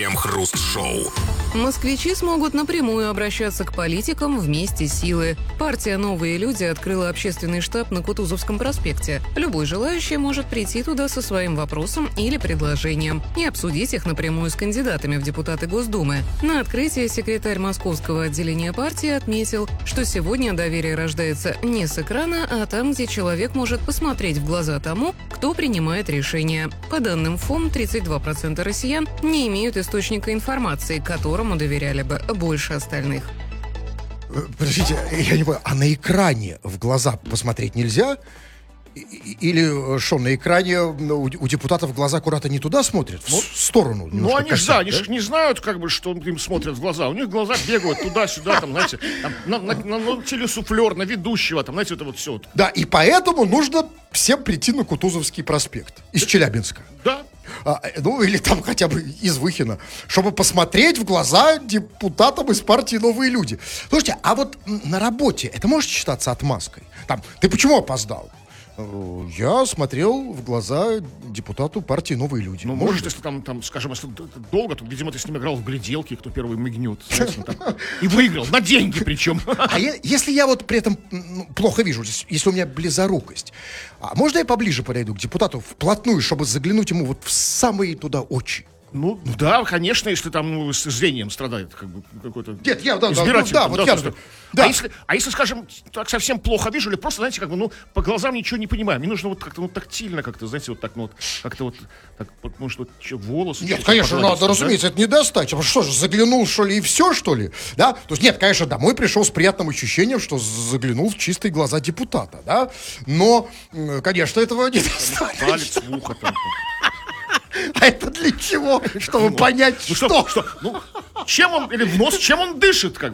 Крем-хруст-шоу. Москвичи смогут напрямую обращаться к политикам вместе силы. Партия «Новые люди» открыла общественный штаб на Кутузовском проспекте. Любой желающий может прийти туда со своим вопросом или предложением и обсудить их напрямую с кандидатами в депутаты Госдумы. На открытии секретарь московского отделения партии отметил, что сегодня доверие рождается не с экрана, а там, где человек может посмотреть в глаза тому, кто принимает решения. По данным ФОМ, 32% россиян не имеют источника информации, которому доверяли бы больше остальных. Подождите, я не понимаю, а на экране в глаза посмотреть нельзя? Или что, на экране у депутатов глаза куда-то не туда смотрят? В сторону? Ну, они же, да? они же не знают, как бы, что им смотрят в глаза. У них глаза бегают туда-сюда, там, знаете, там, на телесуфлер, на ведущего, там, знаете, это вот все. Да, и поэтому нужно всем прийти на Кутузовский проспект из Челябинска. Да. Ну, или там хотя бы из Выхина, чтобы посмотреть в глаза депутатам из партии «Новые люди». Слушайте, а вот на работе это может считаться отмазкой? Там, ты почему опоздал? Я смотрел в глаза депутату партии «Новые люди». Ну, может, если там, скажем, если долго, то, видимо, ты с ним играл в гляделки, кто первый мигнет. И выиграл, на деньги причем. А если я вот при этом плохо вижу, если у меня близорукость, можно я поближе подойду к депутату вплотную, чтобы заглянуть ему вот в самые туда очи? Ну, да, конечно, если там с зрением страдает как бы, какой-то Нет, избиратель. Да. А если, скажем, так совсем плохо вижу, или просто, знаете, как бы, по глазам ничего не понимаю. Мне нужно вот как-то тактильно, как-то, знаете, вот так, как-то вот, так, может, вот волосы... Нет, конечно, надо, разумеется, это не достать. Что же, заглянул, что ли, и все, что ли? Да? То есть, нет, конечно, домой пришел с приятным ощущением, что заглянул в чистые глаза депутата, да? Но, конечно, этого не достаточно. Палец в ухо там. А это для чего? Чтобы понять, что? Ну, чем он, или в нос, чем он дышит, как бы.